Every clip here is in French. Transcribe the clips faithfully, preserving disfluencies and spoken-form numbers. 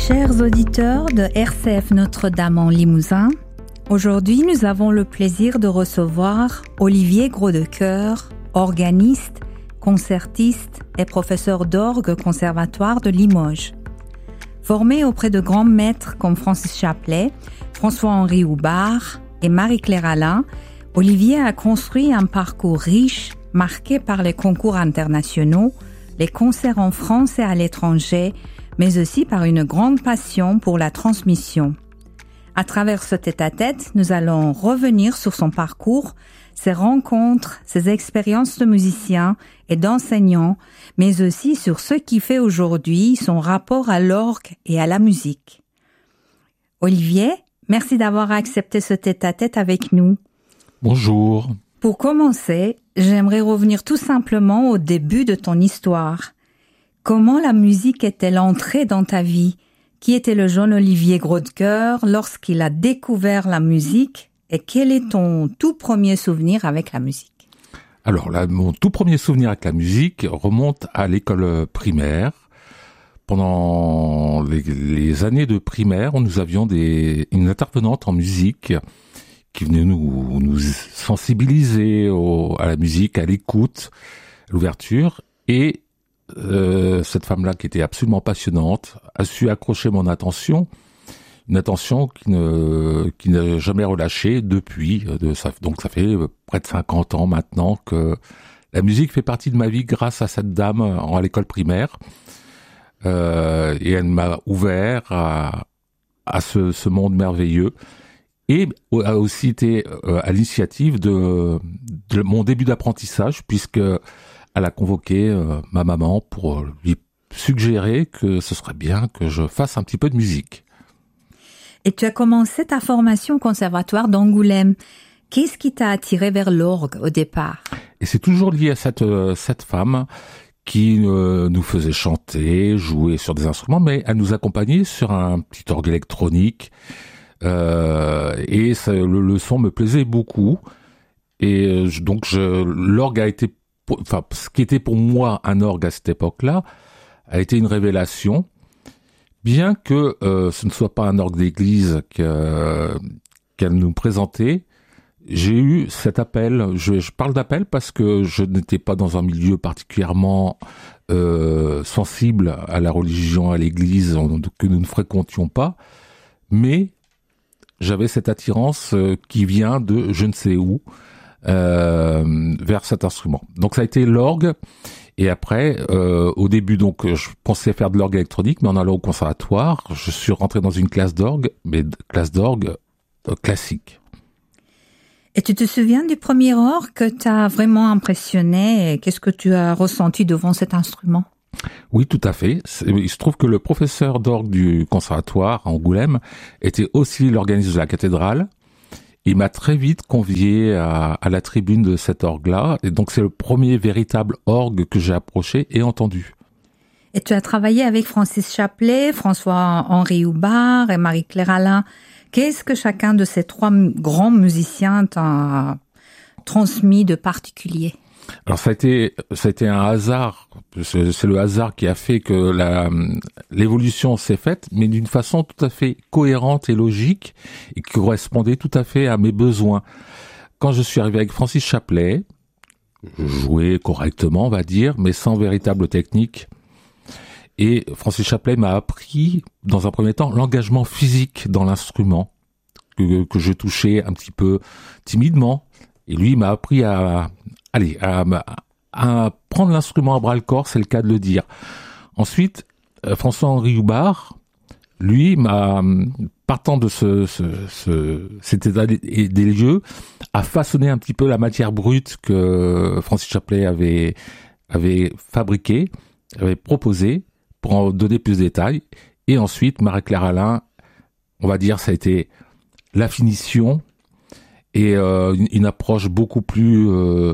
Chers auditeurs de R C F Notre-Dame en Limousin, aujourd'hui nous avons le plaisir de recevoir Olivier Gros-de-Cœur, organiste, concertiste et professeur d'orgue au Conservatoire de Limoges. Formé auprès de grands maîtres comme Francis Chapelet, François-Henri Houbard et Marie-Claire Alain, Olivier a construit un parcours riche, marqué par les concours internationaux, les concerts en France et à l'étranger, mais aussi par une grande passion pour la transmission. À travers ce tête-à-tête, nous allons revenir sur son parcours, ses rencontres, ses expériences de musicien et d'enseignant, mais aussi sur ce qui fait aujourd'hui son rapport à l'orgue et à la musique. Olivier, merci d'avoir accepté ce tête-à-tête avec nous. Bonjour. Pour commencer, j'aimerais revenir tout simplement au début de ton histoire. Comment la musique est-elle entrée dans ta vie? Qui était le jeune Olivier Gros-de-Cœur lorsqu'il a découvert la musique? Et quel est ton tout premier souvenir avec la musique? Alors, là, mon tout premier souvenir avec la musique remonte à l'école primaire. Pendant les, les années de primaire, nous avions des, une intervenante en musique qui venait nous, nous sensibiliser au, à la musique, à l'écoute, à l'ouverture. Et euh, cette femme-là, qui était absolument passionnante, a su accrocher mon attention, une attention qui ne qui n'a jamais relâché depuis. De, ça, donc ça fait près de cinquante ans maintenant que la musique fait partie de ma vie grâce à cette dame en, à l'école primaire. Euh, et elle m'a ouvert à, à ce, ce monde merveilleux. Et a aussi été à l'initiative de, de mon début d'apprentissage, puisque elle a convoqué euh, ma maman pour lui suggérer que ce serait bien que je fasse un petit peu de musique. Et tu as commencé ta formation au Conservatoire d'Angoulême. Qu'est-ce qui t'a attiré vers l'orgue au départ? Et c'est toujours lié à cette, euh, cette femme qui euh, nous faisait chanter, jouer sur des instruments, mais elle nous accompagnait sur un petit orgue électronique. Euh, et ça, le, le son me plaisait beaucoup. Et je, donc je, l'orgue a été... Enfin, ce qui était pour moi un orgue à cette époque-là a été une révélation, bien que euh, ce ne soit pas un orgue d'église que, qu'elle nous présentait. J'ai eu cet appel. Je, je parle d'appel parce que je n'étais pas dans un milieu particulièrement euh, sensible à la religion, à l'église, que nous ne fréquentions pas, mais j'avais cette attirance euh, qui vient de je ne sais où. Euh, vers cet instrument. Donc ça a été l'orgue, et après, euh, au début, donc, je pensais faire de l'orgue électronique, mais en allant au conservatoire, je suis rentré dans une classe d'orgue, mais classe d'orgue euh, classique. Et tu te souviens du premier orgue que t'as vraiment impressionné, et qu'est-ce que tu as ressenti devant cet instrument? Oui, tout à fait. Il se trouve que le professeur d'orgue du conservatoire à Angoulême était aussi l'organiste de la cathédrale. Il m'a très vite convié à, à la tribune de cet orgue-là, et donc c'est le premier véritable orgue que j'ai approché et entendu. Et tu as travaillé avec Francis Chapelet, François-Henri Houbard et Marie-Claire Alain. Qu'est-ce que chacun de ces trois grands musiciens t'a transmis de particulier? Alors ça a été, ça a été un hasard. C'est, c'est le hasard qui a fait que la, l'évolution s'est faite, mais d'une façon tout à fait cohérente et logique, et qui correspondait tout à fait à mes besoins. Quand je suis arrivé avec Francis Chapelet, je jouais correctement, on va dire, mais sans véritable technique. Et Francis Chapelet m'a appris, dans un premier temps, l'engagement physique dans l'instrument, que, que je touchais un petit peu timidement. Et lui, il m'a appris à, allez, à, à prendre l'instrument à bras-le-corps, c'est le cas de le dire. Ensuite, François-Henri Houbard, lui, m'a, partant de ce, ce, ce, cet état des lieux, a façonné un petit peu la matière brute que Francis Chapelet avait, avait fabriquée, avait proposée, pour en donner plus de détails. Et ensuite, Marie-Claire Alain, on va dire, ça a été la finition, et euh, une, une approche beaucoup plus euh,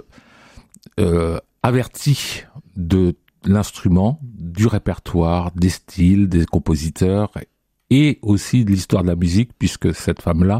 euh, avertie de l'instrument, du répertoire, des styles, des compositeurs, et aussi de l'histoire de la musique, puisque cette femme-là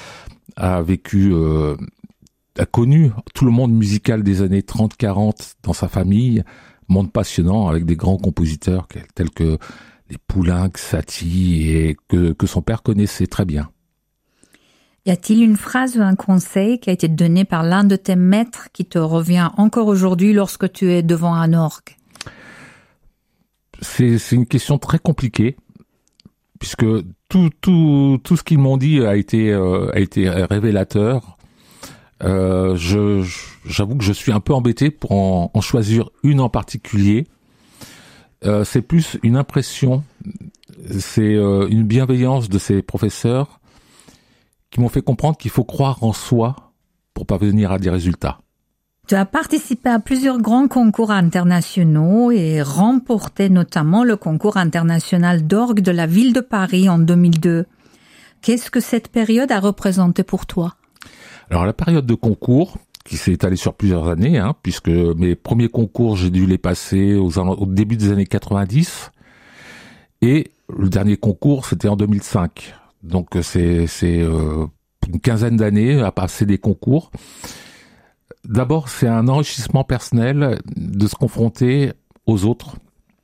a vécu, euh, a connu tout le monde musical des années trente quarante dans sa famille, monde passionnant avec des grands compositeurs tels que des Poulenc, Satie, et que, que son père connaissait très bien. Y a-t-il une phrase ou un conseil qui a été donné par l'un de tes maîtres qui te revient encore aujourd'hui lorsque tu es devant un orgue? C'est, c'est une question très compliquée, puisque tout, tout, tout ce qu'ils m'ont dit a été, euh, a été révélateur. Euh, je, j'avoue que je suis un peu embêté pour en, en choisir une en particulier. Euh, c'est plus une impression, c'est euh, une bienveillance de ces professeurs qui m'ont fait comprendre qu'il faut croire en soi pour parvenir à des résultats. Tu as participé à plusieurs grands concours internationaux et remporté notamment le concours international d'orgue de la ville de Paris en deux mille deux. Qu'est-ce que cette période a représenté pour toi? Alors la période de concours, qui s'est étalée sur plusieurs années, hein, puisque mes premiers concours, j'ai dû les passer aux, au début des années quatre-vingt-dix, et le dernier concours, c'était en deux mille cinq. Donc c'est, c'est euh, une quinzaine d'années à passer des concours. D'abord, c'est un enrichissement personnel de se confronter aux autres,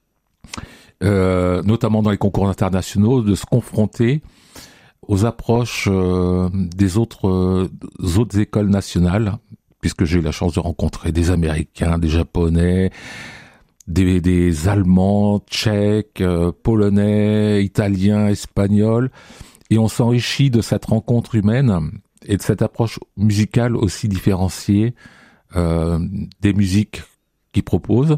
euh, notamment dans les concours internationaux, de se confronter aux approches euh, des autres, euh, autres écoles nationales, puisque j'ai eu la chance de rencontrer des Américains, des Japonais, des, des Allemands, Tchèques, euh, Polonais, Italiens, Espagnols, et on s'enrichit de cette rencontre humaine et de cette approche musicale aussi différenciée euh, des musiques qu'ils proposent.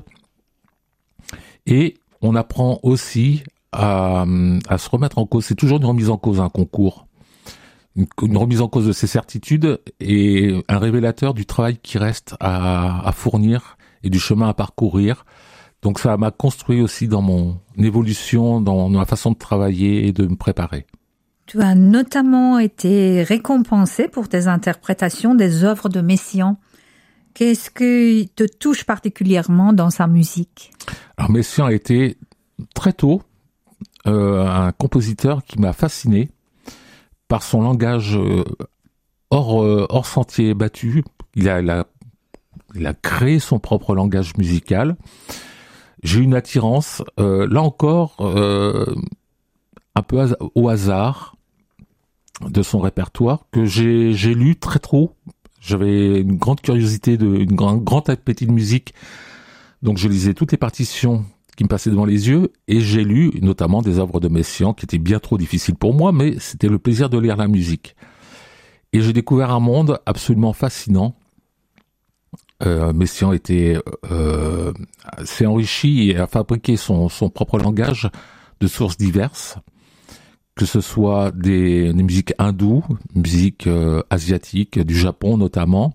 Et on apprend aussi à, à se remettre en cause. C'est toujours une remise en cause, un concours. Une, une remise en cause de ses certitudes et un révélateur du travail qui reste à, à fournir et du chemin à parcourir. Donc ça m'a construit aussi dans mon évolution, dans ma façon de travailler et de me préparer. Tu as notamment été récompensé pour tes interprétations des œuvres de Messiaen. Qu'est-ce qui te touche particulièrement dans sa musique? Alors Messiaen a été très tôt euh, un compositeur qui m'a fasciné par son langage euh, hors, euh, hors sentier battu. Il a, il, a, il a créé son propre langage musical. J'ai eu une attirance, euh, là encore, euh, un peu has- au hasard, de son répertoire que j'ai j'ai lu très tôt. J'avais une grande curiosité, de, une grande grand appétit de musique, donc je lisais toutes les partitions qui me passaient devant les yeux et j'ai lu notamment des œuvres de Messiaen qui étaient bien trop difficiles pour moi, mais c'était le plaisir de lire la musique. Et j'ai découvert un monde absolument fascinant. Euh, Messiaen était euh, s'est enrichi et a fabriqué son son propre langage de sources diverses, que ce soit des, des musiques hindoues, musiques euh, asiatiques, du Japon notamment,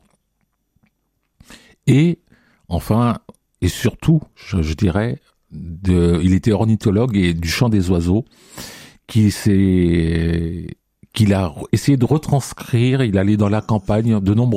et enfin, et surtout, je, je dirais, de, il était ornithologue et du chant des oiseaux, qui s'est, qu'il a essayé de retranscrire. Il allait dans la campagne de nombreux